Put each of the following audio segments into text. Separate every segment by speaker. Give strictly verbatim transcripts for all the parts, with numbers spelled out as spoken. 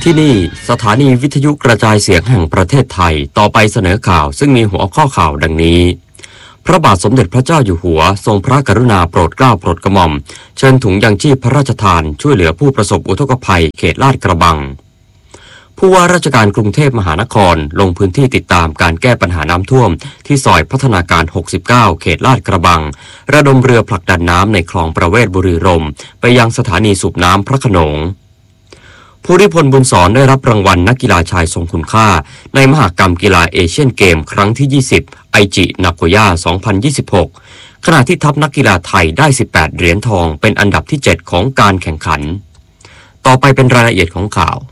Speaker 1: ที่นี่สถานีวิทยุกระจายเสียงแห่งประเทศไทยต่อไปเสนอข่าวซึ่งมีหัวข้อข่าวดังนี้พระบาทสมเด็จพระเจ้าอยู่หัวทรงพระกรุณาโปรดเกล้าโปรดกระหม่อมเชิญถุงยังชีพพระราชทานช่วยเหลือผู้ประสบอุทกภัยเขตลาดกระบังผู้ว่าราชการกรุงเทพมหานครลงพื้นที่ติดตามการแก้ปัญหาน้ำท่วมที่ซอยพัฒนาการหกสิบเก้าเขตลาดกระบังระดมเรือผลักดันน้ำในคลองประเวศบุรีรมย์ไปยังสถานีสูบน้ำพระโขนงภูริพลบุญสอนได้รับรางวัลนักกีฬาชายทรงคุณค่าในมหกรรมกีฬาเอเชียนเกมครั้งที่ยี่สิบไอจินาโกย่าสองพันยี่สิบหกขณะที่ทัพนักกีฬาไทยได้สิบแปดเหรียญทองเป็นอันดับที่เจ็ดของการแข่งขันต่อไปเป็นรายละเอียดของข่าว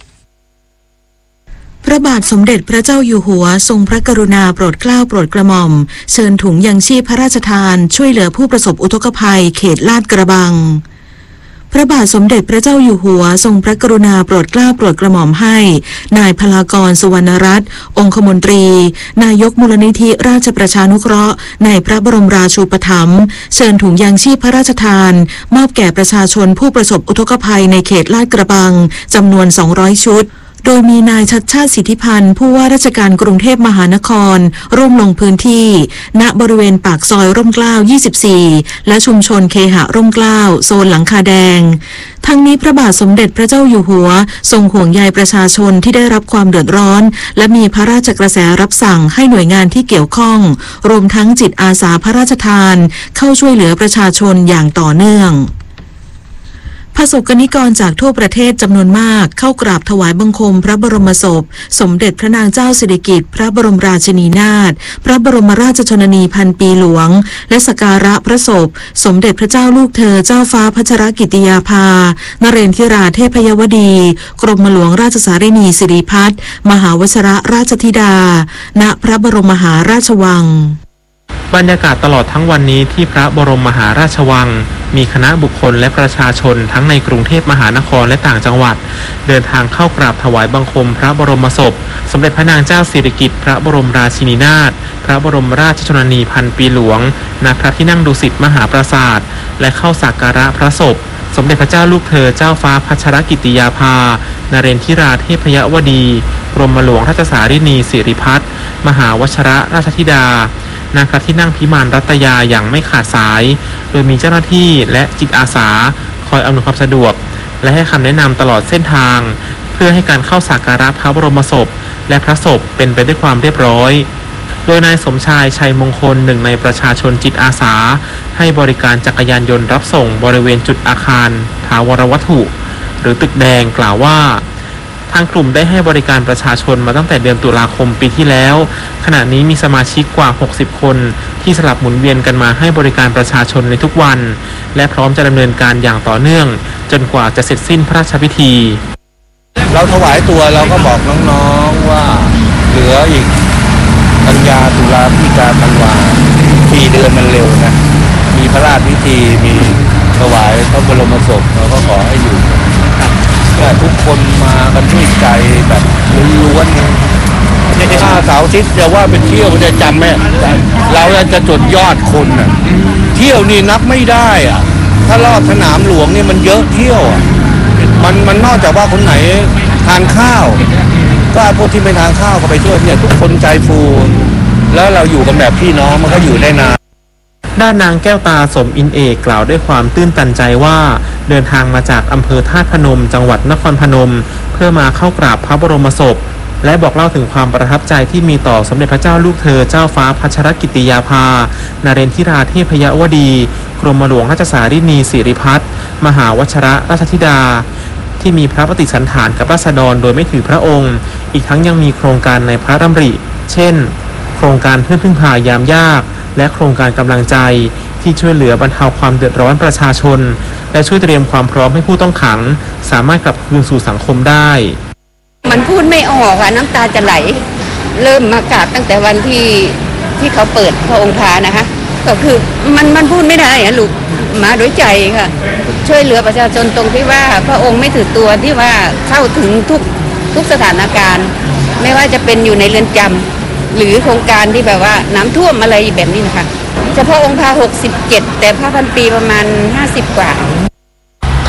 Speaker 2: พระบาทสมเด็จพระเจ้าอยู่หัวทรงพระกรุณาโปรดเกล้าโปรดกระหม่อมเชิญถุงยังชีพพระราชทานช่วยเหลือผู้ประสบอุทกภัยเขตลาดกระบังพระบาทสมเด็จพระเจ้าอยู่หัวทรงพระกรุณาโปรดเกล้าโปรดกระหม่อมให้นายพลากรสุวรรณรัตน์องคมนตรีนายกมูลนิธิราชประชานุเคราะห์ในพระบรมราชูปถัมภ์เชิญถุงยางชีพพระราชทานมอบแก่ประชาชนผู้ประสบอุทกภัยในเขตลาดกระบังจำนวนสองร้อยชุดโดยมีนายชัชชาติสิทธิพันธ์ผู้ว่าราชการกรุงเทพมหานครร่วมลงพื้นที่ณบริเวณปากซอยร่มเกล้ายี่สิบสี่และชุมชนเคหะร่มเกล้าโซนหลังคาแดงทั้งนี้พระบาทสมเด็จพระเจ้าอยู่หัวทรงห่วงใยประชาชนที่ได้รับความเดือดร้อนและมีพระราชกระแสรับสั่งให้หน่วยงานที่เกี่ยวข้องรวมทั้งจิตอาสาพระราชทานเข้าช่วยเหลือประชาชนอย่างต่อเนื่องประสบกนิกรจากทั่วประเทศจำนวนมากเข้ากราบถวายบังคมพระบรมศพสมเด็จพระนางเจ้าสิริกิติ์พระบรมราชินีนาถพระบรมราชชนนีพันปีหลวงและสักการะพระศพสมเด็จพระเจ้าลูกเธอเจ้าฟ้าพัชรกิติยาภานเรนทิราเทพยวดีกรมหลวงราชสารินีสิริพัฒน์มหาวชรราชธิดาณพระบรมมหาราชวัง
Speaker 3: บรรยากาศตลอดทั้งวันนี้ที่พระบรมมหาราชวังมีคณะบุคคลและประชาชนทั้งในกรุงเทพมหานครและต่างจังหวัดเดินทางเข้ากราบถวายบังคมพระบรมศพสมเด็จพระนางเจ้าสิริกิติ์พระบรมราชินีนาถพระบรมราชชนนีพันปีหลวงณพระที่นั่งดุสิตมหาปราสาทและเข้าสักการะพระศพสมเด็จพระเจ้าลูกเธอเจ้าฟ้าพัชรกิติยาภานเรนทิราเทพยวดีกรมหลวงราชสารินีสิริพัฒน์มหาวชรราชธิดาณพระที่นั่งพิมานรัตยาอย่างไม่ขาดสายโดยมีเจ้าหน้าที่และจิตอาสาคอยอำนวยความสะดวกและให้คำแนะนำตลอดเส้นทางเพื่อให้การเข้าสักการะพระบรมศพและพระศพเป็นไปด้วยความเรียบร้อยโดยนายสมชายชัยมงคลหนึ่งในประชาชนจิตอาสาให้บริการจักรยานยนต์รับส่งบริเวณจุดอาคารถาวรวัตถุหรือตึกแดงกล่าวว่าทางกลุ่มได้ให้บริการประชาชนมาตั้งแต่เดือนตุลาคมปีที่แล้วขณะนี้มีสมาชิกกว่าหกสิบคนที่สลับหมุนเวียนกันมาให้บริการประชาชนในทุกวันและพร้อมจะดำเนินการอย่างต่อเนื่องจนกว่าจะเสร็จสิ้นพระราชพิธี
Speaker 4: เราถวายตัวเราก็บอกน้องๆว่าเหลืออีกกันยาตุลาพฤศจิกาธันวาสี่เดือนมันเร็วนะมีพระราชพิธีมีถวายพระบรมศพเราก็ขอให้อยู่เนี่ยทุกคนมากันด้วยใจแบบล้วนๆถ้าเสาร์อาทิตย์จะว่าเป็นเที่ยวมันจะจำไหมเราจะจดยอดคนอ่ะเที่ยวนี่นับไม่ได้อ่ะถ้ารอบสนามหลวงนี่มันเยอะเที่ยวอ่ะมันมันนอกจากว่าคนไหนทานข้าวก็พวกที่ไม่ทานข้าวก็ไปช่วยเนี่ยทุกคนใจฟูแล้วเราอยู่กันแบบพี่น้องมันก็อยู่ได้นาน
Speaker 3: ด้านนางแก้วตาสมอินเอกกล่าวด้วยความตื้นตันใจว่าเดินทางมาจากอำเภอธาตุพนมจังหวัดนครพนมเพื่อมาเข้ากราบพระบรมศพและบอกเล่าถึงความประทับใจที่มีต่อสมเด็จพระเจ้าลูกเธอเจ้าฟ้าพัชรกิติยาภานเรนทิราเทพยวดีกรมหลวงราชสารินีสิริพัฒน์มหาวชรราชธิดาที่มีพระปฏิสันถานกับราษฎรโดยไม่ถือพระองค์อีกทั้งยังมีโครงการในพระดำริเช่นโครงการเพื่อนพึ่งพายามยากและโครงการกำลังใจที่ช่วยเหลือบรรเทาความเดือดร้อนประชาชนและช่วยเตรียมความพร้อมให้ผู้ต้องขังสามารถกลับคืนสู่สังคมได้
Speaker 5: มันพูดไม่ออกอะน้ำตาจะไหลเริ่มมากราบตั้งแต่วันที่ที่เขาเปิดพระองค์พานะคะก็คือมันมันพูดไม่ได้อะลูกมาด้วยใจค่ะช่วยเหลือประชาชนตรงที่ว่าพระองค์ไม่ถือตัวที่ว่าเข้าถึงทุกทุกสถานการณ์ไม่ว่าจะเป็นอยู่ในเรือนจำหรือโครงการที่แบบว่าน้ำท่วมอะไรแบบนี้นะคะเฉพาะองค์พาหกสิบเจ็ดแต่พระพันปีประมาณห้าสิบกว่า
Speaker 3: ท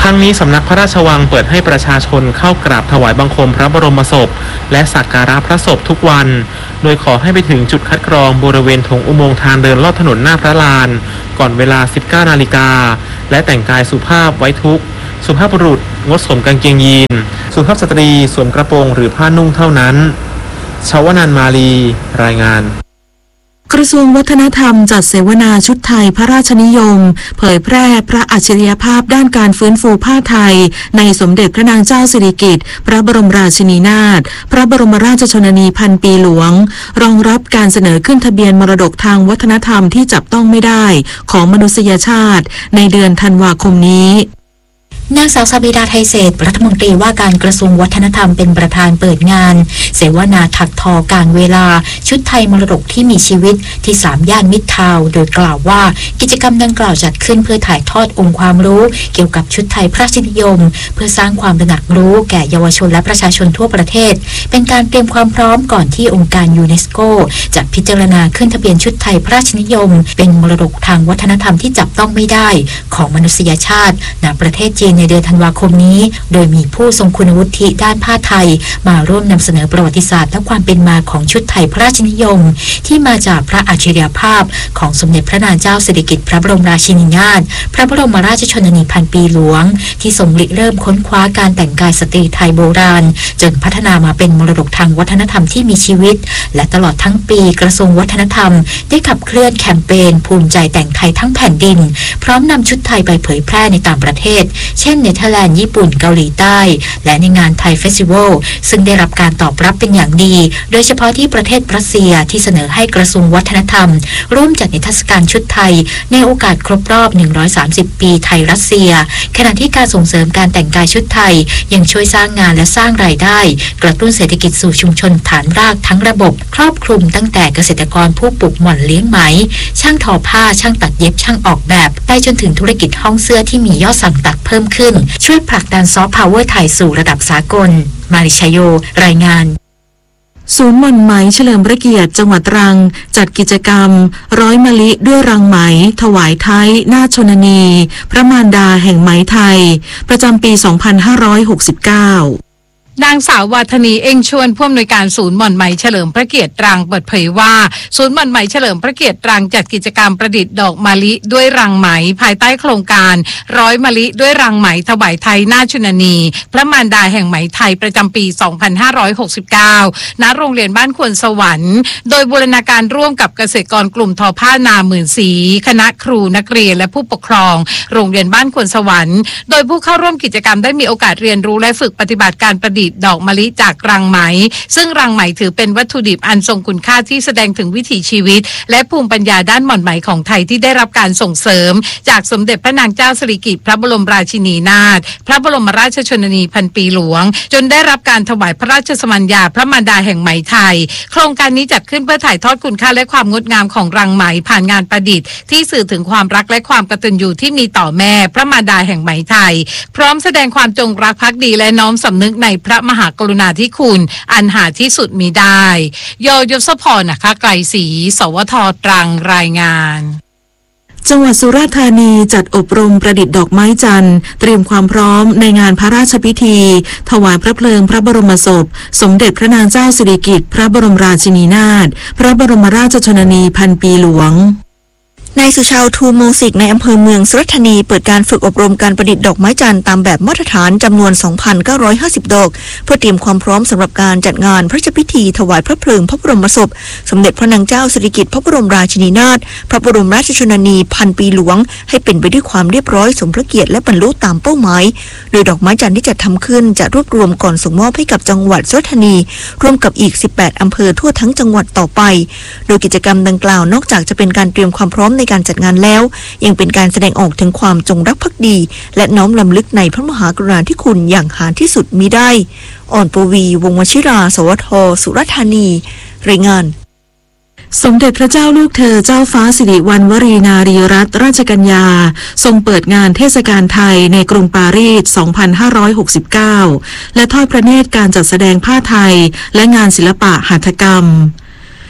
Speaker 3: ทั้งนี้สำนักพระราชวังเปิดให้ประชาชนเข้ากราบถวายบังคมพระบรมศพและสักการะพระศพทุกวันโดยขอให้ไปถึงจุดคัดกรองบริเวณถงอุโมงค์ทางเดินลอดถนนหน้าพระลานก่อนเวลา สิบเก้านาฬิกาและแต่งกายสุภาพไว้ทุกข์สุภาพบุรุษงดสวมกางเกงยีนสุภาพสตรีสวมกระโปรงหรือผ้านุ่งเท่านั้นชวนันท์มาลีรายงาน
Speaker 2: กระทรวงวัฒนธรรมจัดเสวนาชุดไทยพระราชนิยมเผยแพร่พระอัจฉริยภาพด้านการฟื้นฟูผ้าไทยในสมเด็จพระนางเจ้าสิริกิติ์พระบรมราชินีนาถพระบรมราชชนนีพันปีหลวงรองรับการเสนอขึ้นทะเบียนมรดกทางวัฒนธรรมที่จับต้องไม่ได้ของมนุษยชาติในเดือนธันวาคมนี้
Speaker 6: นางสาวสบิดาไทยเศรษฐ์รัฐมนตรีว่าการกระทรวงวัฒนธรรมเป็นประธานเปิดงานเสวนาถักทอการเวลาชุดไทยมรดกที่มีชีวิตที่สามย่านมิตรทาวน์โดยกล่าวว่ากิจกรรมดังกล่าวจัดขึ้นเพื่อถ่ายทอดองค์ความรู้เกี่ยวกับชุดไทยพระราชนิยมเพื่อสร้างความตระหนักรู้แก่เยาวชนและประชาชนทั่วประเทศเป็นการเตรียมความพร้อมก่อนที่องค์การยูเนสโกจะพิจารณาขึ้นทะเบียนชุดไทยพระราชนิยมเป็นมรดกทางวัฒนธรรมที่จับต้องไม่ได้ของมนุษยชาติณประเทศจีนในเดือนธันวาคมนี้โดยมีผู้ทรงคุณวุฒิด้านผ้าไทยมาร่วมนำเสนอประวัติศาสตร์และความเป็นมาของชุดไทยพระราชนิยมที่มาจากพระอัจฉริยภาพของสมเด็จพระนางเจ้าสิริกิติ์พระบรมราชินีนาถพระบรมราชชนนีพันปีหลวงที่ทรงริเริ่มค้นคว้าการแต่งกายสตรีไทยโบราณจนพัฒนามาเป็นมรดกทางวัฒนธรรมที่มีชีวิตและตลอดทั้งปีกระทรวงวัฒนธรรมได้ขับเคลื่อนแคมเปญภูมิใจแต่งไทยทั้งแผ่นดินพร้อมนำชุดไทยไปเผยแพร่ในต่างประเทศเช่นเนเธอร์แลนด์ญี่ปุ่นเกาหลีใต้และในงานไทยเฟสติวัลซึ่งได้รับการตอบรับเป็นอย่างดีโดยเฉพาะที่ประเทศรัสเซียที่เสนอให้กระทรวงวัฒนธรรมร่วมจัดนิทรรศการชุดไทยในโอกาสครบรอบหนึ่งร้อยสามสิบปีไทยรัสเซียขณะที่การส่งเสริมการแต่งกายชุดไทยยังช่วยสร้างงานและสร้างรายได้กระตุ้นเศรษฐกิจสู่ชุมชนฐานรากทั้งระบบครอบคลุมตั้งแต่เกษตรกรผู้ปลูกหม่อนเลี้ยงไหมช่างทอผ้าช่างตัดเย็บช่างออกแบบไปจนถึงธุรกิจห้องเสื้อที่มียอดสั่งตัดเพิ่มขึ้นช่วยผลักดันซอฟต์พาวเวอร์ไทยสู่ระดับสากลมาริชโยรายงาน
Speaker 2: ศูนย์หม่อนไหมเฉลิมพระเกียรติจังหวัดตรังจัดกิจกรรมร้อยมะลิด้วยรังไหมถวายไทยนาถชนนีพระมารดาแห่งไหมไทยประจำปีสองพันห้าร้อยหกสิบเก้านางสาววาทนีเอ็งชวนผู้อำนวยการศูนย์หม่อนไหมเฉลิมพระเกียรติตรังเปิดเผยว่าศูนย์หม่อนไหมเฉลิมพระเกียรติตรังจัดกิจกรรมประดิษฐ์ดอกมะลิด้วยรังไหมภายใต้โครงการร้อยมะลิด้วยรังไหมถวายไทยนาถชนนีพระมารดาแห่งไหมไทยประจำปีสองพันห้าร้อยหกสิบเก้าณโรงเรียนบ้านควรสวรรค์โดยบูรณาการร่วมกับเกษตรกรกลุ่มทอผ้านาหมื่นสีคณะครูนักเรียนและผู้ปกครองโรงเรียนบ้านควรสวรรค์โดยผู้เข้าร่วมกิจกรรมได้มีโอกาสเรียนรู้และฝึกปฏิบัติการประดิษฐ์ดอกมะลิจากรังไหมซึ่งรังไหมถือเป็นวัตถุดิบอันทรงคุณค่าที่แสดงถึงวิถีชีวิตและภูมิปัญญาด้านหม่อนไหมของไทยที่ได้รับการส่งเสริมจากสมเด็จพระนางเจ้าสิริกิติ์พระบรมราชินีนาถพระบรมราชชนนีพันปีหลวงจนได้รับการถวายพระราชสมัญญาพระมารดาแห่งไหมไทยโครงการนี้จัดขึ้นเพื่อถ่ายทอดคุณค่าและความงดงามของรังไหมผ่านงานประดิษฐ์ที่สื่อถึงความรักและความกตัญญูที่มีต่อแม่พระมารดาแห่งไหมไทยพร้อมแสดงความจงรักภักดีและน้อมสำนึกในพระมหากรุณาธิคุณอันหาที่สุดมิได้โยยศพรนะคะไกรศรีสวทตรังรายงานจังหวัดสุราษฎร์ธานีจัดอบรมประดิษฐ์ดอกไม้จันทร์เตรียมความพร้อมในงานพระราชพิธีถวายพระเพลิงพระบรมศพสมเด็จพระนางเจ้าสิริกิติ์พระบรมราชินีนาถพระบรมราชชนนีพันปีหลวงนายสุชาวทูโมสิกในอำเภอเมืองสุราษฎร์ธานีเปิดการฝึกอบรมการประดิษฐ์ดอกไม้จันทร์ตามแบบมาตรฐานจำนวน สองพันเก้าร้อยห้าสิบ ดอกเพื่อเตรียมความพร้อมสำหรับการจัดงานพระราชพิธีถวายพระเพลิงพระบรมศพสมเด็จพระนางเจ้าสิริกิติ์พระบรมราชินีนาถพระบรมราชชนนีพันปีหลวงให้เป็นไปด้วยความเรียบร้อยสมพระเกียรติและบรรลุตามเป้าหมายโดยดอกไม้จันทร์ที่จัดทำขึ้นจะรวบรวมก่อนส่งมอบให้กับจังหวัดสุราษฎร์ธานีร่วมกับอีกสิบแปดอำเภอทั่วทั้งจังหวัดต่อไปโดยกิจกรรมดังกล่าวนอกจากจะเป็นการเตรียมความพร้อมในการจัดงานแล้วยังเป็นการแสดงออกถึงความจงรักภักดีและน้อมรำลึกในพระมหากรุณาธิคุณอย่างหาที่สุดมิได้อ่อนปวีวงศ์วชิราสวทสุราษฎร์ธานีรายงานสมเด็จพระเจ้าลูกเธอเจ้าฟ้าสิริวัณวรีนารีรัตนราชกัญญาทรงเปิดงานเทศกาลไทยในกรุงปารีส สองพันห้าร้อยหกสิบเก้า และทอดพระเนตรการจัดแสดงผ้าไทยและงานศิลปะหัตถกรรม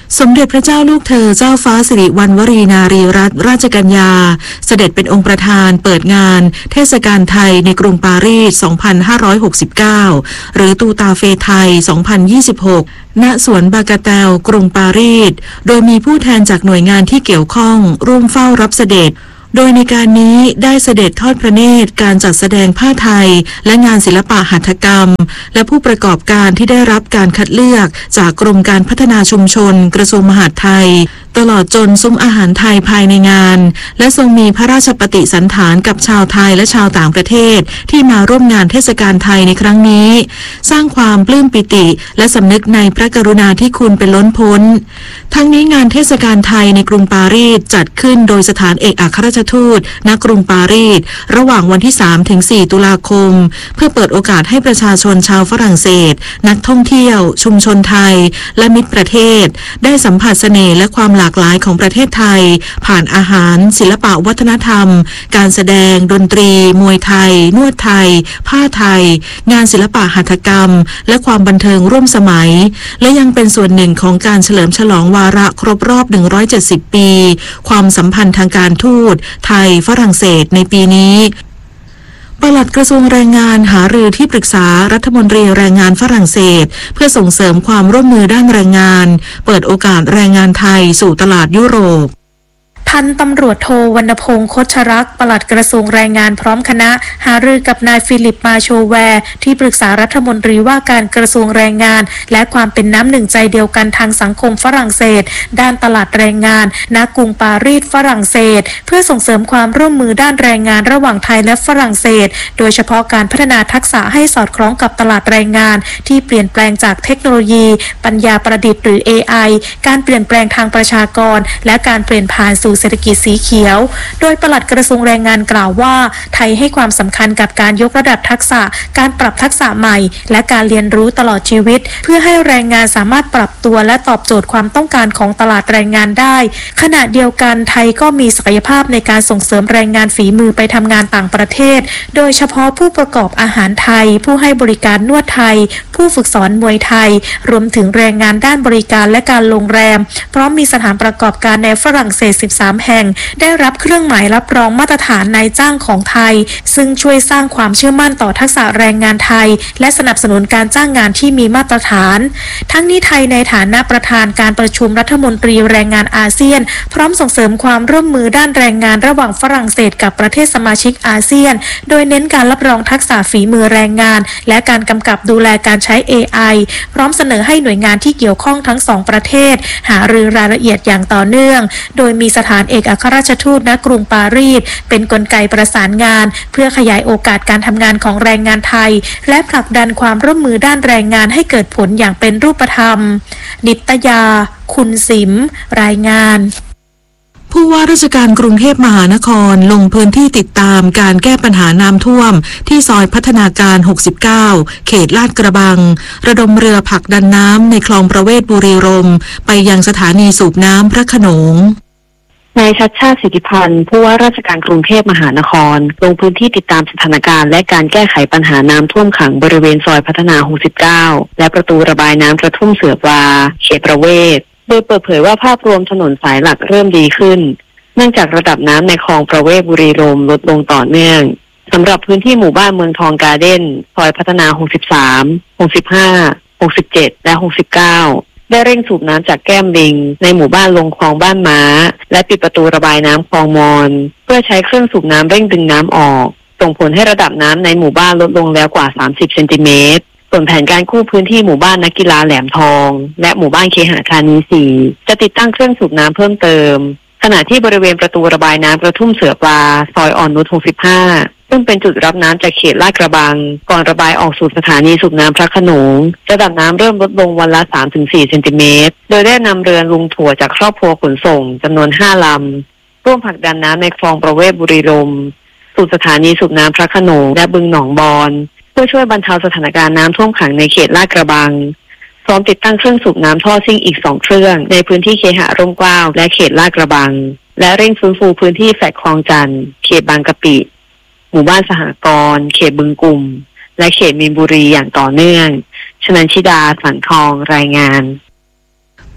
Speaker 2: สมเด็จพระเจ้าลูกเธอเจ้าฟ้าสิริวัณวรีนารีรัตนราชกัญญาเสด็จเป็นองค์ประธานเปิดงานเทศกาลไทยในกรุงปารีส สองพันห้าร้อยหกสิบเก้า หรือตูตาเฟไทย สองพันยี่สิบหก ณ สวนบากาเตลกรุงปารีส โดยมีผู้แทนจากหน่วยงานที่เกี่ยวข้องร่วมเฝ้ารับเสด็จโดยในการนี้ได้เสด็จทอดพระเนตรการจัดแสดงผ้าไทยและงานศิลปะหัตถกรรมและผู้ประกอบการที่ได้รับการคัดเลือกจากกรมการพัฒนาชุมชนกระทรวงมหาดไทยตลอดจนซุ้มอาหารไทยภายในงานและทรงมีพระราชปฏิสันถานกับชาวไทยและชาวต่างประเทศที่มาร่วมงานเทศกาลไทยในครั้งนี้สร้างความปลื้มปิติและสำนึกในพระกรุณาธิคุณเป็นล้นพ้นทั้งนี้งานเทศกาลไทยในกรุงปารีสจัดขึ้นโดยสถานเอกอัครราชทูตณกรุงปารีสระหว่างวันที่ สามถึงสี่ ตุลาคมเพื่อเปิดโอกาสให้ประชาชนชาวฝรั่งเศสนักท่องเที่ยวชุมชนไทยและมิตรประเทศได้สัมผัสเสน่ห์และความหลากหลายของประเทศไทยผ่านอาหารศิลปะวัฒนธรรมการแสดงดนตรีมวยไทยนวดไทยผ้าไทยงานศิลปะหัตถกรรมและความบันเทิงร่วมสมัยและยังเป็นส่วนหนึ่งของการเฉลิมฉลองวาระครบรอบหนึ่งร้อยเจ็ดสิบปีความสัมพันธ์ทางการทูตไทยฝรั่งเศสในปีนี้ปลัดกระทรวงแรงงานหารือที่ปรึกษารัฐมนตรีแรงงานฝรั่งเศสเพื่อส่งเสริมความร่วมมือด้านแรงงานเปิดโอกาสแรงงานไทยสู่ตลาดยุโรปพันตำรวจโทวรรณพงษ์ คชรักษ์ปลัดกระทรวงแรงงานพร้อมคณะหารือกับนายฟิลิปมาโชแวร์ที่ปรึกษารัฐมนตรีว่าการกระทรวงแรงงานและความเป็นน้ำหนึ่งใจเดียวกันทางสังคมฝรั่งเศสด้านตลาดแรงงานณกรุงปารีสฝรั่งเศสเพื่อส่งเสริมความร่วมมือด้านแรงงานระหว่างไทยและฝรั่งเศสโดยเฉพาะการพัฒนาทักษะให้สอดคล้องกับตลาดแรงงานที่เปลี่ยนแปลงจากเทคโนโลยีปัญญาประดิษฐ์หรือ เอ ไอ การเปลี่ยนแปลงทางประชากรและการเปลี่ยนผ่านสู่เศรษฐกิจสีเขียวโดยปลัดกระทรวงแรงงานกล่าวว่าไทยให้ความสำคัญกับการยกระดับทักษะการปรับทักษะใหม่และการเรียนรู้ตลอดชีวิตเพื่อให้แรงงานสามารถปรับตัวและตอบโจทย์ความต้องการของตลาดแรงงานได้ขณะเดียวกันไทยก็มีศักยภาพในการส่งเสริมแรงงานฝีมือไปทำงานต่างประเทศโดยเฉพาะผู้ประกอบอาหารไทยผู้ให้บริการนวดไทยผู้ฝึกสอนมวยไทยรวมถึงแรงงานด้านบริการและการโรงแรมพร้อมมีสถานประกอบการในฝรั่งเศสสิบสามแห่งได้รับเครื่องหมายรับรองมาตรฐานนายจ้างของไทยซึ่งช่วยสร้างความเชื่อมั่นต่อทักษะแรงงานไทยและสนับสนุนการจ้างงานที่มีมาตรฐานทั้งนี้ไทยในฐานะประธานการประชุมรัฐมนตรีแรงงานอาเซียนพร้อมส่งเสริมความร่วมมือด้านแรงงานระหว่างฝรั่งเศสกับประเทศสมาชิกอาเซียนโดยเน้นการรับรองทักษะฝีมือแรงงานและการกำกับดูแลการใช้ เอ ไอ พร้อมเสนอให้หน่วยงานที่เกี่ยวข้องทั้งสองประเทศหารือรายละเอียดอย่างต่อเนื่องโดยมีสถานเอกอัครราชทูตณกรุงปารีสเป็นกลไกประสานงานเพื่อขยายโอกาสการทำงานของแรงงานไทยและผลักดันความร่วมมือด้านแรงงานให้เกิดผลอย่างเป็นรูปธรรมนิตยาคุณสิมรายงานผู้ว่าราชการกรุงเทพมหานครลงพื้นที่ติดตามการแก้ปัญหาน้ำท่วมที่ซอยพัฒนาการหกสิบเก้าเขตลาดกระบังระดมเรือผลักดันน้ำในคลองประเวศบุรีรมย์ไปยังสถานีสูบน้ำพระโขนงนายชัชชาติสิทธิพันธ์ผู้ว่าราชการกรุงเทพมหานครลงพื้นที่ติดตามสถานการณ์และการแก้ไขปัญหาน้ำท่วมขังบริเวณซอยพัฒนาหกสิบเก้าและประตูระบายน้ำกระทุ่มเสือปลาเขตประเวศโดยเปิดเผยว่าภาพรวมถนนสายหลักเริ่มดีขึ้นเนื่องจากระดับน้ำในคลองประเวศบุรีรมย์ลดลงต่อเนื่องสำหรับพื้นที่หมู่บ้านเมืองทองการ์เด้นซอยพัฒนาหกสิบสาม หกสิบห้า หกสิบเจ็ดและหกสิบเก้าได้เร่งสูบน้ำจากแก้มลิงในหมู่บ้านลงคลองบ้านม้าและปิดประตูระบายน้ำคลองมอนเพื่อใช้เครื่องสูบน้ำเร่งดึงน้ำออกส่งผลให้ระดับน้ำในหมู่บ้านลดลงแล้วกว่าสามสิบเซนติเมตรส่วนแผนการกู้พื้นที่หมู่บ้านนักกีฬาแหลมทองและหมู่บ้านเคหะธานีสี่จะติดตั้งเครื่องสูบน้ำเพิ่มเติมขณะที่บริเวณประตูระบายน้ำกระทุ่มเสือปลาซอยอ่อนนุชหกสิบห้าซึ่งเป็นจุดรับน้ำจากเขตลาดกระบังก่อนระบายออกสู่สถานีสูบน้ำพระโขนงระดับน้ำเริ่มลดลงวันละ สามถึงสี่ เซนติเมตรโดยได้นำเรือลุงถั่วจากครอบครัวขนส่งจำนวนห้าลำร่วมผลักดันน้ำในคลองประเวศบุรีรมย์สู่สถานีสูบน้ำพระโขนงและบึงหนองบอนเพื่อช่วยบรรเทาสถานการณ์น้ำท่วมขังในเขตลาดกระบังพร้อมติดตั้งเครื่องสูบน้ำท่อซิ่งอีกสองเครื่องในพื้นที่เคหะร่มเกล้าและเขตลาดกระบังและเร่งฟื้นฟูพื้นที่แฟลตคลองจันทร์เขตบางกะปิหมู่บ้านสหกรณ์เขตบึงกุ่มและเขตมีนบุรีอย่างต่อเนื่องชนันชิดาสันทองรายงานป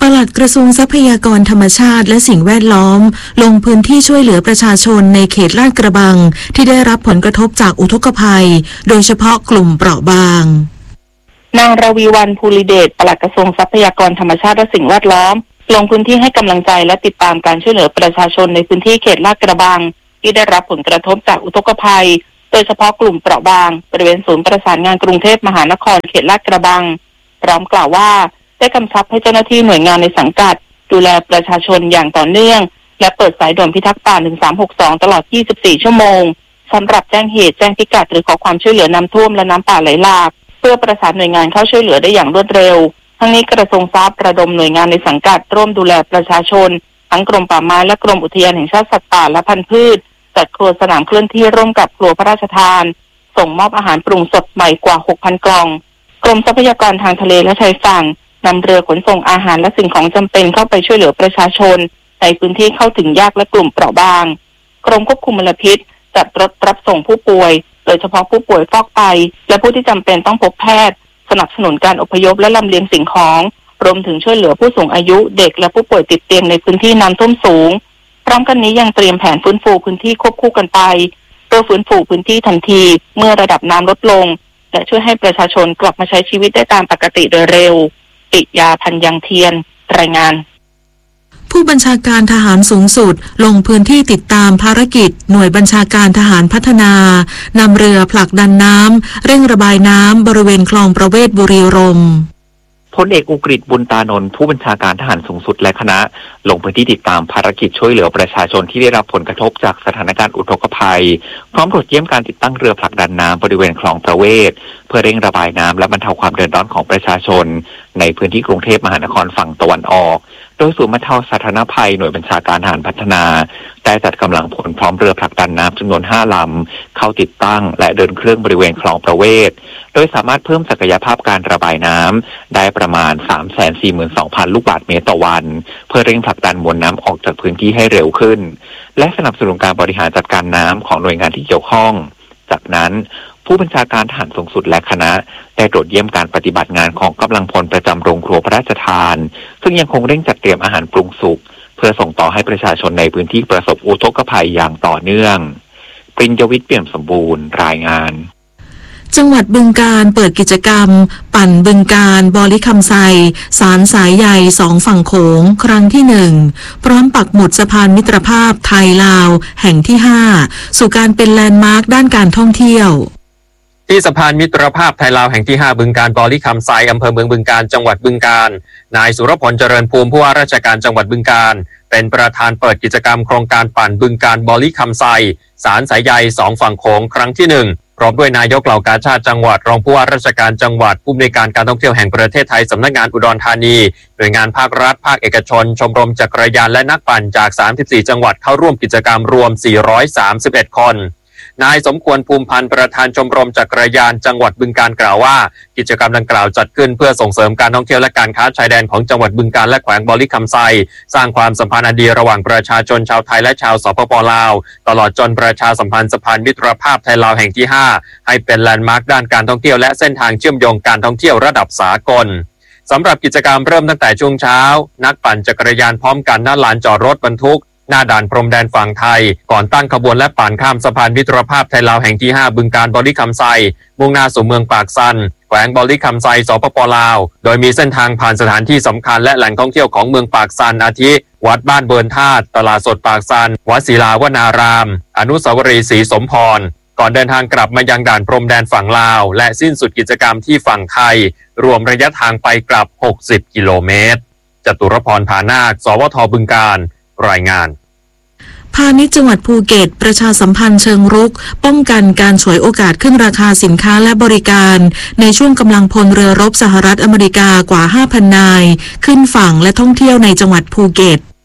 Speaker 2: ปลัดกระทรวงทรัพยากรธรรมชาติและสิ่งแวดล้อมลงพื้นที่ช่วยเหลือประชาชนในเขตลาดกระบังที่ได้รับผลกระทบจากอุทกภัยโดยเฉพาะกลุ่มเปราะบาง
Speaker 7: นางราวีวรรณภูริเดชปลัดกระทรวงทรัพยากรธรรมชาติและสิ่งแวดล้อมลงพื้นที่ให้กำลังใจและติดตามการช่วยเหลือประชาชนในพื้นที่เขตลาดกระบังที่ได้รับผลกระทบจากอุทกภัยโดยเฉพาะกลุ่มเปราะบางบริเวณศูนย์ประสานงานกรุงเทพมหานครเขตลาดกระบังพร้อมกล่าวว่าได้กำชับให้เจ้าหน้าที่หน่วยงานในสังกัดดูแลประชาชนอย่างต่อเนื่องและเปิดสายด่วนพิทักษ์ป่าหนึ่งสามหกสองตลอดยี่สิบสี่ชั่วโมงสำหรับแจ้งเหตุแจ้งพิกัดหรือขอความช่วยเหลือน้ำท่วมและน้ำป่าไหลหลากเพื่อประสานหน่วยงานเข้าช่วยเหลือได้อย่างรวดเร็วทั้งนี้กระทรวงทรัพย์ระดมหน่วยงานในสังกัดร่วมดูแลประชาชนทั้งกรมป่าไม้และกรมอุทยานแห่งชาติสัตว์ป่าและพันธุ์พืชจัดครัวสนามเคลื่อนที่ร่วมกับครัวพระราชทานส่งมอบอาหารปรุงสดใหม่กว่า หกพัน กล่องกรมทรัพยากรทางทะเลและชายฝั่งนำเรือขนส่งอาหารและสิ่งของจำเป็นเข้าไปช่วยเหลือประชาชนในพื้นที่เข้าถึงยากและกลุ่มเปราะบางกรมควบคุมมลพิษจัดรถรับส่งผู้ป่วยโดยเฉพาะผู้ป่วยฟอกไตและผู้ที่จำเป็นต้องพบแพทย์สนับสนุนการอพยพและลำเลียงสิ่งของรวมถึงช่วยเหลือผู้สูงอายุเด็กและผู้ป่วยติดเตียงในพื้นที่น้ำท่วมสูงพร้อมกันนี้ยังเตรียมแผนฟื้นฟูพื้นที่ควบคู่กันไปเพื่อฟื้นฟูพื้นที่ทันทีเมื่อระดับน้ำลดลงและช่วยให้ประชาชนกลับมาใช้ชีวิตได้ตามปกติโดยเร็วปิยาพันยังเทียนรายงาน
Speaker 2: ผู้บัญชาการทหารสูงสุดลงพื้นที่ติดตามภารกิจหน่วยบัญชาการทหารพัฒนานำเรือผลักดันน้ำเร่งระบายน้ำบริเวณคลองประเวศบุรีรัมย์
Speaker 8: พลเอกอุกฤษบุญตานนท์ผู้บัญชาการทหารสูงสุดและคณะลงพื้นที่ติดตามภารกิจช่วยเหลือประชาชนที่ได้รับผลกระทบจากสถานการณ์อุทกภัยพร้อมตรวจเยี่ยมการติดตั้งเรือผลักดันน้ำบริเวณคลองประเวศเพื่อเร่งระบายน้ำและบรรเทาความเดือดร้อนของประชาชนในพื้นที่กรุงเทพมหานครฝั่งตะวันออกโดยศูนย์บรรเทาสาธารณภัยหน่วยบัญชาการทหารพัฒนาได้จัดกำลังพลพร้อมเรือผลักดันน้ำจำนวนห้าลำเข้าติดตั้งและเดินเครื่องบริเวณคลองประเวศโดยสามารถเพิ่มศักยภาพการระบายน้ำได้ประมาณ สามแสนสี่หมื่นสองพัน ลูกบาศก์เมตรต่อวันเพื่อเร่งผลักดันมวลน้ำออกจากพื้นที่ให้เร็วขึ้นและสนับสนุนการบริหารจัดการน้ำของหน่วยงานที่เกี่ยวข้องจากนั้นผู้บัญชาการทหารสูงสุดและคณะได้ตรวจเยี่ยมการปฏิบัติงานของกำลังพลประจำโรงครัวพระราชทานซึ่งยังคงเร่งจัดเตรียมอาหารปรุงสุกเพื่อส่งต่อให้ประชาชนในพื้นที่ประสบอุทกภัยอย่างต่อเนื่องปริญญวิทย์เปี่ยมสมบูรณ์รายงาน
Speaker 2: จังหวัดบึงกาฬเปิดกิจกรรมปั่นบึงกาฬบอลิคำไซสารสายใยสองฝั่งโขงครั้งที่หนึ่งพร้อมปักหมุดสะพานมิตรภาพไทยลาวแห่งที่ห้าสู่การเป็นแลนด์มาร์คด้านการท่องเที่ยว
Speaker 3: ที่สะพานมิตรภาพไทยลาวแห่งที่ห้าบึงกาฬบอลิคำไซอำเภอเมืองบึงกาฬจังหวัดบึงกาฬนายสุรพลเจริญภูมิผู้ว่าราชการจังหวัดบึงกาฬเป็นประธานเปิดกิจกรรมโครงการปั่นบึงกาฬบอลิคำไซสารสายใยสองฝั่งโขงครั้งที่หนึ่งพร้อมด้วยนายกเหล่ากาชาดจังหวัดรองผู้ว่าราชการจังหวัดผู้อำนวยการการท่องเที่ยวแห่งประเทศไทยสำนักงานอุดรธานีหน่วยงานภาครัฐภาคเอกชนชมรมจักรยานและนักปั่นจากสามสิบสี่จังหวัดเข้าร่วมกิจกรรมรวมสี่ร้อยสามสิบเอ็ดคนนายสมควรภูมิพันธ์ประธานชมรมจักรยานจังหวัดบึงกาฬกล่าวว่ากิจกรรมดังกล่าวจัดขึ้นเพื่อส่งเสริมการท่องเที่ยวและการค้าชายแดนของจังหวัดบึงกาฬและแขวงบอลิคำไซสร้างความสัมพันธ์อันดีระหว่างประชาชนชาวไทยและชาวสปป.ลาวตลอดจนประชาสัมพันธ์สะพานมิตรภาพไทยลาวแห่งที่ห้าให้เป็นแลนด์มาร์คด้านการท่องเที่ยวและเส้นทางเชื่อมโยงการท่องเที่ยวระดับสากลสำหรับกิจกรรมเริ่มตั้งแต่ช่วงเช้านักปั่นจักรยานพร้อมกันหน้าลานจอดรถบรรทุกหน้าด่านพรมแดนฝั่งไทยก่อนตั้งขบวนและปั่นข้ามสะพานมิตรภาพไทยลาวแห่งที่ห้าบึงกาฬบอลิคำไซมุ่งหน้าสู่เมืองปากซันแขวงบอลิคำไซสปป.ลาวโดยมีเส้นทางผ่านสถานที่สำคัญและแหล่งท่องเที่ยวของเมืองปากซันอาทิวัดบ้านเบิร์นธาตุตลาดสดปากซันวัดศิลาวนารามอนุสาวรีย์ศรีสมพรก่อนเดินทางกลับมายังด่านพรมแดนฝั่งลาวและสิ้นสุดกิจกรรมที่ฝั่งไทยรวมระยะทางไปกลับหกสิบกิโลเมตรจตุรพร ผานาคสวทบึงกาฬรายงาน
Speaker 2: พาณิชย์จังหวัดภูเก็ตประชาสัมพันธ์เชิงรุกป้องกันการฉวยโอกาสขึ้นราคาสินค้าและบริการในช่วงกำลังพลเรือรบสหรัฐอเมริกากว่า ห้าพัน นายขึ้นฝั่งและท่องเที่ยวในจังหวัดภูเก็ต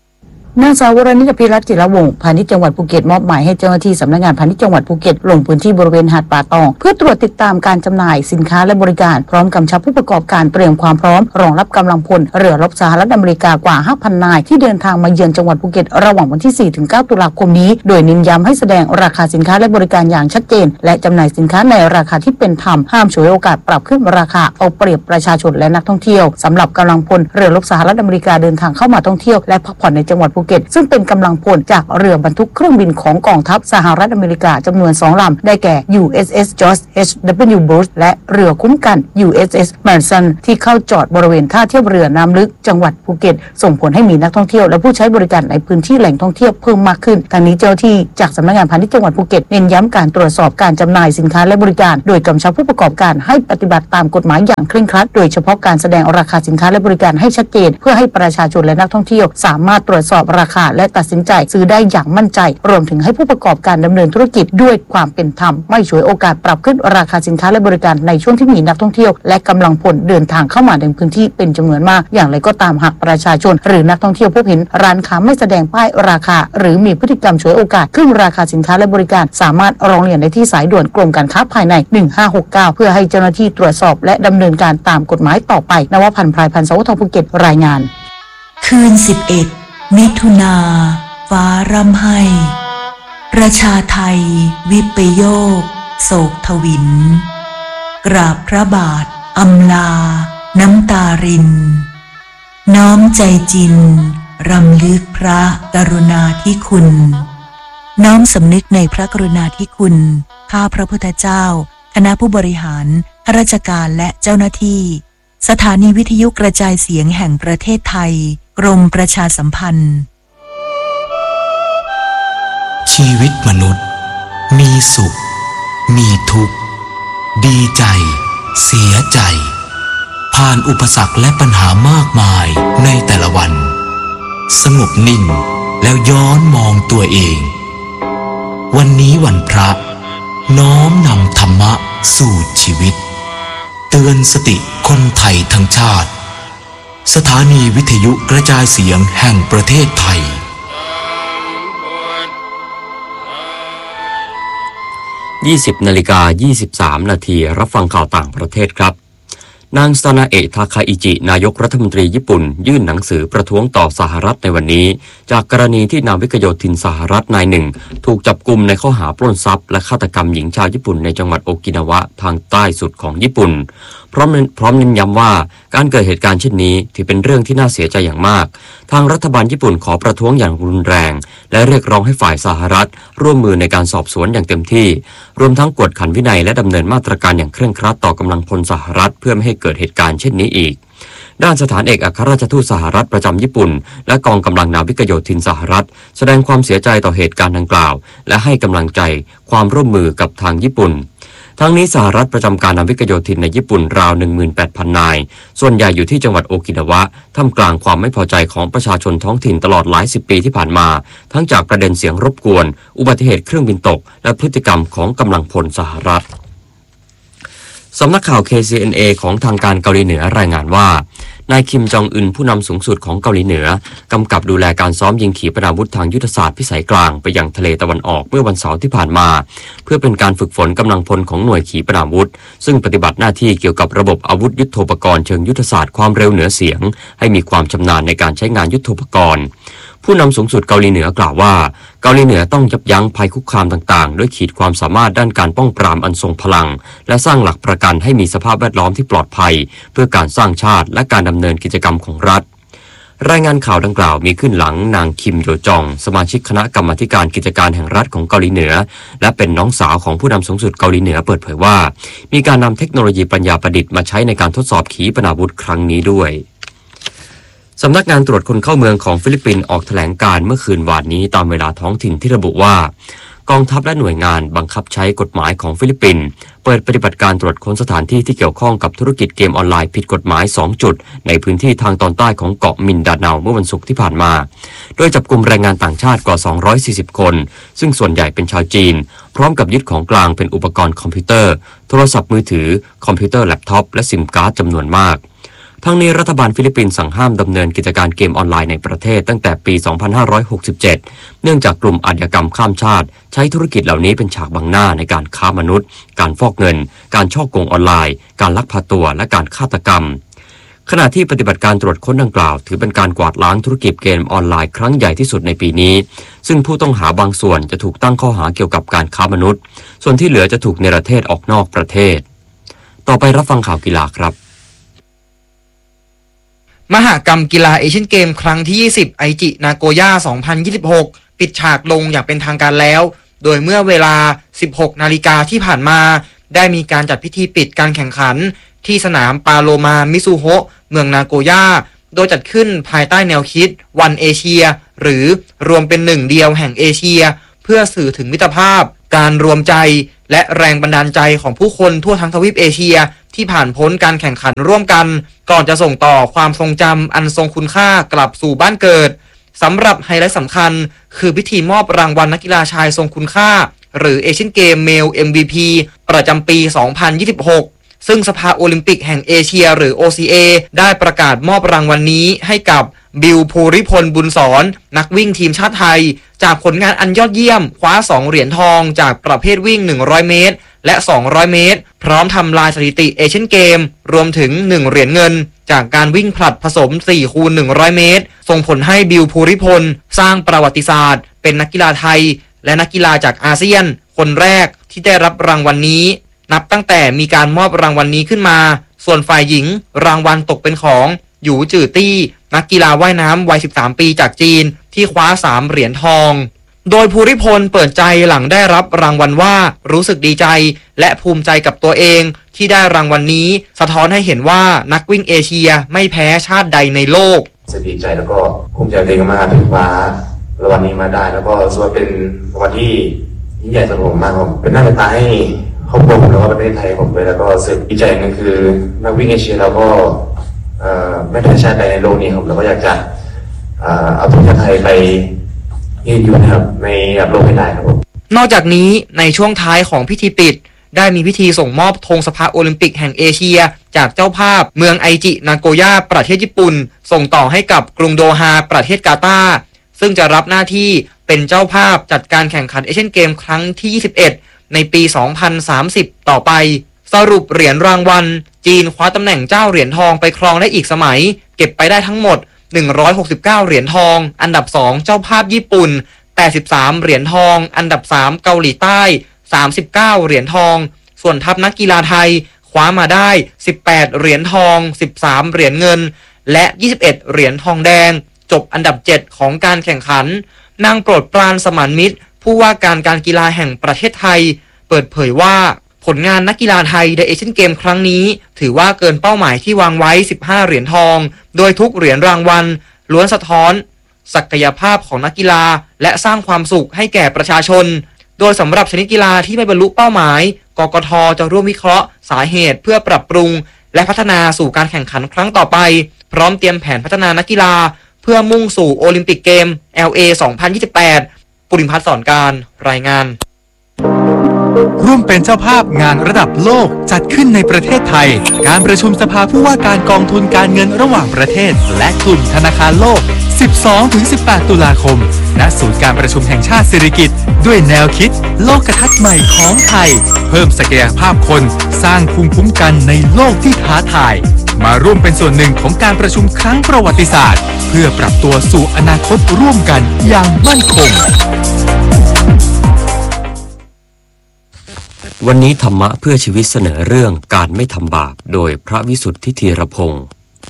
Speaker 9: นางสาววรณิชพิรัตน์จิรวงศ์พาณิชย์จังหวัดภูเก็ตมอบหมายให้เจ้าหน้าที่สำนักงานพาณิชย์จังหวัดภูเก็ตลงพื้นที่บริเวณหาดป่าตองเพื่อตรวจติดตามการจำหน่ายสินค้าและบริการพร้อมกำชับผู้ประกอบการเตรียมความพร้อมรองรับกำลังพลเรือรบสหรัฐอเมริกากว่า ห้าพัน นายที่เดินทางมาเยือนจังหวัดภูเก็ตระหว่างวันที่ สี่ถึงเก้า ตุลาคมนี้โดยเน้นย้ำให้แสดงราคาสินค้าและบริการอย่างชัดเจนและจำหน่ายสินค้าในราคาที่เป็นธรรมห้ามฉวยโอกาสปรับขึ้นราคาเอาเปรียบประชาชนและนักท่องเที่ยวสำหรับกำลังพลเรือรบสหรัฐอเมริกาเดินทางเข้ามาท่องเที่ยวและพักผ่อนในจังหวัดภูเก็ตซึ่งเป็นกำลังพลจากเรือบรรทุกเครื่องบินของกองทัพสหรัฐอเมริกาจำนวนสองลำได้แก่ ยู เอส เอส George เอช ดับเบิลยู Bush และเรือคุ้มกัน ยู เอส เอส Manson ที่เข้าจอดบริเวณท่าเทียบเรือน้ำลึกจังหวัดภูเก็ตส่งผลให้มีนักท่องเที่ยวและผู้ใช้บริการในพื้นที่แหล่งท่องเที่ยวเพิ่มมากขึ้นทางนี้เจ้าที่จากสำนักงานพาณิชย์จังหวัดภูเก็ตเน้นย้ำการตรวจสอบการจำหน่ายสินค้าและบริการโดยกำชับผู้ประกอบการให้ปฏิบัติตามกฎหมายอย่างเคร่งครัดโดยเฉพาะการแสดงราคาสินค้าและบริการให้ชัดเจนเพื่อให้ประชาชนและนักท่องเที่ยวสามารถตรวจสอบราคาและตัดสินใจซื้อได้อย่างมั่นใจรวมถึงให้ผู้ประกอบการดำเนินธุรกิจด้วยความเป็นธรรมไม่ฉวยโอกาสปรับขึ้นราคาสินค้าและบริการในช่วงที่มีนักท่องเที่ยวและกำลังพลเดินทางเข้ามาในพื้นที่เป็นจำนวนมากอย่างไรก็ตามหากประชาชนหรือนักท่องเที่ยวพบเห็นร้านค้าไม่แสดงป้ายราคาหรือมีพฤติกรรมฉวยโอกาสขึ้นราคาสินค้าและบริการสามารถร้องเรียนได้ที่สายด่วนกรมการค้าภายในหนึ่งห้าหกเก้าเพื่อให้เจ้าหน้าที่ตรวจสอบและดำเนินการตามกฎหมายต่อไปนวพันธ์พรายพันธ์สวทภูเก็ตรายงาน
Speaker 2: คืนสิบเอ็ดมิถุนาฟ้าร่ำไห้ประชาไทยวิปโยคโศกทวินกราบพระบาทอำลาน้ำตารินน้อมใจจินรำลึกพระกรุณาธิคุณน้อมสำนึกในพระกรุณาธิคุณข้าพระพุทธเจ้าคณะผู้บริหารข้าราชการและเจ้าหน้าที่สถานีวิทยุกระจายเสียงแห่งประเทศไทยกรมประชาสัมพันธ์
Speaker 10: ชีวิตมนุษย์มีสุขมีทุกข์ดีใจเสียใจผ่านอุปสรรคและปัญหามากมายในแต่ละวันสงบนิ่งแล้วย้อนมองตัวเองวันนี้วันพระน้อมนำธรรมะสู่ชีวิตเตือนสติคนไทยทั้งชาติสถานีวิทยุกระจายเสียงแห่งประเทศไทย
Speaker 1: ยี่สิบนาฬิกายี่สิบสามนาทีรับฟังข่าวต่างประเทศครับนางซานาเอะทาคาอิจินายกรัฐมนตรีญี่ปุ่นยื่นหนังสือประท้วงต่อสหรัฐในวันนี้จากกรณีที่นาวิกโยธินสหรัฐนายหนึ่งถูกจับกุมในข้อหาปล้นทรัพย์และฆาตกรรมหญิงชาวญี่ปุ่นในจังหวัดโอกินาวะทางใต้สุดของญี่ปุ่นพร้อมพร้อมเน้นย้ำว่าการเกิดเหตุการณ์เช่นนี้ถือเป็นเรื่องที่น่าเสียใจอย่างมากทางรัฐบาลญี่ปุ่นขอประท้วงอย่างรุนแรงและเรียกร้องให้ฝ่ายสหรัฐร่วมมือในการสอบสวนอย่างเต็มที่รวมทั้งกวดขันวินัยและดำเนินมาตรการอย่างเคร่งครัดต่อกำลังพลสหรัฐเพื่อไม่ให้เกิดเหตุการณ์เช่นนี้อีกด้านสถานเอกอัครราชทูตสหรัฐประจำญี่ปุ่นและกองกำลังนาวิกโยธินสหรัฐแสดงความเสียใจต่อเหตุการณ์ดังกล่าวและให้กำลังใจความร่วมมือกับทางญี่ปุ่นทั้งนี้สหรัฐประจำการนาวิกโยธินในญี่ปุ่นราว หนึ่งหมื่นแปดพัน นายส่วนใหญ่อยู่ที่จังหวัดโอกินาวะท่ามกลางความไม่พอใจของประชาชนท้องถิ่นตลอดหลายสิบปีที่ผ่านมาทั้งจากประเด็นเสียงรบกวนอุบัติเหตุเครื่องบินตกและพฤติกรรมของกำลังพลสหรัฐสำนักข่าว เค ซี เอ็น เอ ของทางการเกาหลีเหนือรายงานว่านายคิมจองอึนผู้นำสูงสุดของเกาหลีเหนือกำกับดูแลการซ้อมยิงขีปนาวุธทางยุทธศาสตร์พิสัยกลางไปยังทะเลตะวันออกเมื่อวันเสาร์ที่ผ่านมาเพื่อเป็นการฝึกฝนกำลังพลของหน่วยขีปนาวุธซึ่งปฏิบัติหน้าที่เกี่ยวกับระบบอาวุธยุทโธปกรณ์เชิงยุทธศาสตร์ความเร็วเหนือเสียงให้มีความชำนาญในการใช้งานยุทโธปกรณ์ผู้นำสูงสุดเกาหลีเหนือกล่าวว่าเกาหลีเหนือต้องยับยั้งภัยคุกคามต่างๆด้วยขีดความสามารถด้านการป้องปรามอันทรงพลังและสร้างหลักประกันให้มีสภาพแวดล้อมที่ปลอดภัยเพื่อการสร้างชาติและการดำเนินกิจกรรมของรัฐรายงานข่าวดังกล่าวมีขึ้นหลังนางคิมโยจองสมาชิกคณะกรรมาธิการกิจการแห่งรัฐของเกาหลีเหนือและเป็นน้องสาวของผู้นำสูงสุดเกาหลีเหนือเปิดเผยว่ามีการนำเทคโนโลยีปัญญาประดิษฐ์มาใช้ในการทดสอบขีปนาวุธครั้งนี้ด้วยสำนักงานตรวจคนเข้าเมืองของฟิลิปปินส์ออกแถลงการเมื่อคืนวานนี้ตามเวลาท้องถิ่นที่ระบุว่ากองทัพและหน่วยงานบังคับใช้กฎหมายของฟิลิปปินส์เปิดปฏิบัติการตรวจค้นสถานที่ที่เกี่ยวข้องกับธุรกิจเกมออนไลน์ผิดกฎหมายสองจุดในพื้นที่ทางตอนใต้ของเกาะมินดาเนาเมื่อวันศุกร์ที่ผ่านมาโดยจับกุมแรงงานต่างชาติกว่าสองร้อยสี่สิบคนซึ่งส่วนใหญ่เป็นชาวจีนพร้อมกับยึดของกลางเป็นอุปกรณ์คอมพิวเตอร์โทรศัพท์มือถือคอมพิวเตอร์แล็ปท็อปและซิมการ์ดจำนวนมากทั้งนี้รัฐบาลฟิลิปปินส์สั่งห้ามดำเนินกิจการเกมออนไลน์ในประเทศตั้งแต่ปี สองพันห้าร้อยหกสิบเจ็ด เนื่องจากกลุ่มอาชญากรรมข้ามชาติใช้ธุรกิจเหล่านี้เป็นฉากบังหน้าในการค้ามนุษย์การฟอกเงินการฉ้อโกงออนไลน์การลักพาตัวและการฆาตกรรมขณะที่ปฏิบัติการตรวจค้นดังกล่าวถือเป็นการกวาดล้างธุรกิจเกมออนไลน์ครั้งใหญ่ที่สุดในปีนี้ซึ่งผู้ต้องหาบางส่วนจะถูกตั้งข้อหาเกี่ยวกับการค้ามนุษย์ส่วนที่เหลือจะถูกเนรเทศออกนอกประเทศต่อไปรับฟังข่าวกีฬาครับ
Speaker 11: มหกรรมกีฬาเอเชียนเกมครั้งที่ยี่สิบไอจินาโกย่าสองพันยี่สิบหกปิดฉากลงอย่างเป็นทางการแล้วโดยเมื่อเวลา สิบหกนาฬิกาที่ผ่านมาได้มีการจัดพิธีปิดการแข่งขันที่สนามปาโลมามิซูโฮะเมืองนาโกย่าโดยจัดขึ้นภายใต้แนวคิดวันเอเชียหรือรวมเป็นหนึ่งเดียวแห่งเอเชียเพื่อสื่อถึงมิตรภาพการรวมใจและแรงบันดาลใจของผู้คนทั่วทั้งทวีปเอเชียที่ผ่านพ้นการแข่งขันร่วมกันก่อนจะส่งต่อความทรงจำอันทรงคุณค่ากลับสู่บ้านเกิดสำหรับไฮไลท์สำคัญคือพิธีมอบรางวัลนักกีฬาชายทรงคุณค่าหรือเอเชียนเกมเมล เอ็ม วี พี ประจำปี สองพันยี่สิบหกซึ่งสภาโอลิมปิกแห่งเอเชียหรือ โอ ซี เอ ได้ประกาศมอบรางวัลนี้ให้กับบิลภูริพลบุญสอนนักวิ่งทีมชาติไทยจากผลงานอันยอดเยี่ยมคว้าสองเหรียญทองจากประเภทวิ่งหนึ่งร้อยเมตรและสองร้อยเมตรพร้อมทำลายสถิติเอเชียนเกมรวมถึงหนึ่งเหรียญเงินจากการวิ่งผลัดผสม สี่คูณหนึ่งร้อยเมตรส่งผลให้บิลภูริพลสร้างประวัติศาสตร์เป็นนักกีฬาไทยและนักกีฬาจากอาเซียนคนแรกที่ได้รับรางวัลนี้นับตั้งแต่มีการมอบรางวัลนี้ขึ้นมาส่วนฝ่ายหญิงรางวัลตกเป็นของหยูจื่อตี้นักกีฬาว่ายน้ำวัยสิบสามปีจากจีนที่คว้าสามเหรียญทองโดยภูริพลเปิดใจหลังได้รับรางวัลว่ารู้สึกดีใจและภูมิใจกับตัวเองที่ได้รางวัลนี้สะท้อนให้เห็นว่านักวิ่งเอเชียไม่แพ้ชาติใดในโลก
Speaker 12: รู้สึกดีใจแล้วก็ภูมิใจตัวเองมากที่คว้ารางวัลนี้มาได้แล้วก็รู้สึกว่าเป็นรางวัลที่ยิ่งใหญ่สำหรับผมมากผมเป็นหน้าเป็นตาให้ครอบครัวผมแล้วก็ประเทศไทยผมเลยแล้วก็รู้สึกดีใจนั่นคือนักวิ่งเอเชียแล้วก็ไม่แพ้ชาติใดในโลกนี้ครับแล้วก็อยากจะเอาทีมชาติไทยไปยืนอยู่นะครับในระดับโลกให้ได้ครับผม
Speaker 11: นอกจากนี้ในช่วงท้ายของพิธีปิดได้มีพิธีส่งมอบธงสภาโอลิมปิกแห่งเอเชียจากเจ้าภาพเมืองไอจินาโกย่าประเทศญี่ปุ่นส่งต่อให้กับกรุงโดฮาประเทศกาตาร์ซึ่งจะรับหน้าที่เป็นเจ้าภาพจัดการแข่งขันเอเชียนเกมครั้งที่ยี่สิบเอ็ดในปี สองพันสามสิบ ต่อไปสรุปเหรียญรางวัลจีนคว้าตำแหน่งเจ้าเหรียญทองไปครองได้อีกสมัยเก็บไปได้ทั้งหมดหนึ่งร้อยหกสิบเก้าเหรียญทองอันดับสองเจ้าภาพญี่ปุ่นแปดสิบสามเหรียญทองอันดับสามเกาหลีใต้สามสิบเก้าเหรียญทองส่วนทัพนักกีฬาไทยคว้ามาได้สิบแปดเหรียญทองสิบสามเหรียญเงินและยี่สิบเอ็ดเหรียญทองแดงจบอันดับเจ็ดของการแข่งขันนางโปรดปรานสมานมิตรผู้ว่าการการกีฬาแห่งประเทศไทยเปิดเผยว่าผลงานนักกีฬาไทยในเอเชียนเกมครั้งนี้ถือว่าเกินเป้าหมายที่วางไว้สิบห้าเหรียญทองโดยทุกเหรียญรางวัลล้วนสะท้อนศักยภาพของนักกีฬาและสร้างความสุขให้แก่ประชาชนโดยสำหรับชนิดกีฬาที่ไม่บรรลุเป้าหมายกกท.จะร่วมวิเคราะห์สาเหตุเพื่อปรับปรุงและพัฒนาสู่การแข่งขันครั้งต่อไปพร้อมเตรียมแผนพัฒนานักกีฬาเพื่อมุ่งสู่โอลิมปิกเกม แอล เอ สองพันยี่สิบแปด ปุริพัฒน์สอนการรายงาน
Speaker 13: ร่วมเป็นเจ้าภาพงานระดับโลกจัดขึ้นในประเทศไทยการประชุมสภาผู้ว่าการกองทุนการเงินระหว่างประเทศและกลุ่มธนาคารโลก สิบสองถึงสิบแปด ตุลาคมณศูนย์การประชุมแห่งชาติสิริกิติ์ด้วยแนวคิดโลกทัศน์ใหม่ของไทยเพิ่มศักยภาพคนสร้างภูมิคุ้มกันในโลกที่ท้าทายมาร่วมเป็นส่วนหนึ่งของการประชุมครั้งประวัติศาสตร์เพื่อปรับตัวสู่อนาคตร่วมกันอย่างมั่นคง
Speaker 1: วันนี้ธรรมะเพื่อชีวิตเสนอเรื่องการไม่ทำบาปโดยพระวิสุทธิธีรพงศ์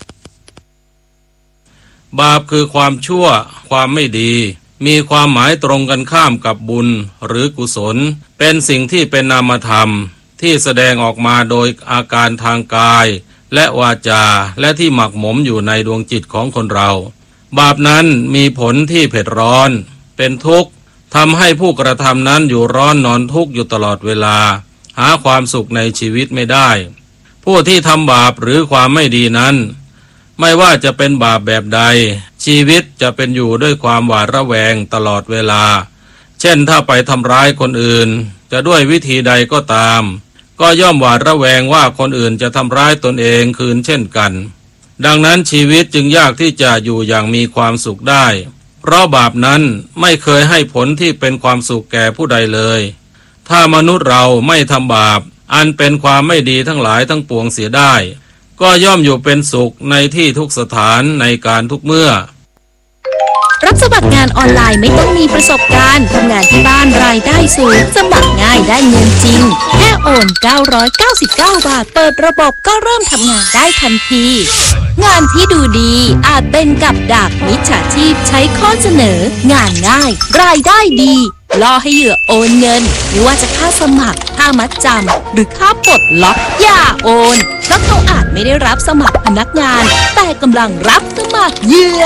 Speaker 14: บาปคือความชั่วความไม่ดีมีความหมายตรงกันข้ามกับบุญหรือกุศลเป็นสิ่งที่เป็นนามธรรมที่แสดงออกมาโดยอาการทางกายและวาจาและที่หมักหมมอยู่ในดวงจิตของคนเราบาปนั้นมีผลที่เผ็ดร้อนเป็นทุกข์ทำให้ผู้กระทำนั้นอยู่ร้อนนอนทุกข์อยู่ตลอดเวลาหาความสุขในชีวิตไม่ได้ผู้ที่ทำบาปหรือความไม่ดีนั้นไม่ว่าจะเป็นบาปแบบใดชีวิตจะเป็นอยู่ด้วยความหวาดระแวงตลอดเวลาเช่นถ้าไปทำร้ายคนอื่นจะด้วยวิธีใดก็ตามก็ย่อมหวาดระแวงว่าคนอื่นจะทำร้ายตนเองคืนเช่นกันดังนั้นชีวิตจึงยากที่จะอยู่อย่างมีความสุขได้เพราะบาปนั้นไม่เคยให้ผลที่เป็นความสุขแก่ผู้ใดเลยถ้ามนุษย์เราไม่ทำบาปอันเป็นความไม่ดีทั้งหลายทั้งปวงเสียได้ก็ย่อมอยู่เป็นสุขในที่ทุกสถานในการทุกเมื่อ
Speaker 15: รับสมัครงานออนไลน์ไม่ต้องมีประสบการณ์ทำงานที่บ้านรายได้สูงสมัครง่ายได้เงินจริงแค่โอนเก้าร้อยเก้าสิบเก้าบาทเปิดระบบก็เริ่มทำงานได้ทันทีงานที่ดูดีอาจเป็นกับดักมิจฉาชีพใช้ข้อเสนองานง่ายรายได้ดีล่อให้เหยื่อโอนเงินไม่ว่าจะค่าสมัครค่ามัดจำหรือค่าปลดล็อกอย่าโอนเพราะเขาอาจไม่ได้รับสมัครพนักงานแต่กำลังรับสมัครเหยื่อ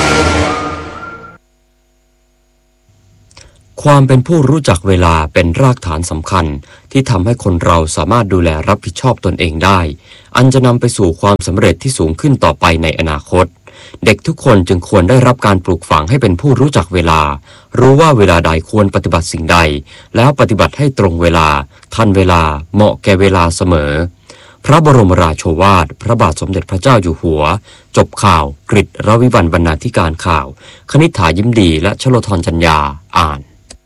Speaker 1: ความเป็นผู้รู้จักเวลาเป็นรากฐานสำคัญที่ทำให้คนเราสามารถดูแลรับผิดชอบตนเองได้อันจะนำไปสู่ความสำเร็จที่สูงขึ้นต่อไปในอนาคตเด็กทุกคนจึงควรได้รับการปลูกฝังให้เป็นผู้รู้จักเวลารู้ว่าเวลาใดควรปฏิบัติสิ่งใดแล้วปฏิบัติให้ตรงเวลาทันเวลาเหมาะแก่เวลาเสมอพระบรมราโชวาทพระบาทสมเด็จพระเจ้าอยู่หัวจบข่าวกฤษ รวิวรรณบรรณาธิการข่าวคณิษฐายิ้มดีและชโลธรจัญญาอ่าน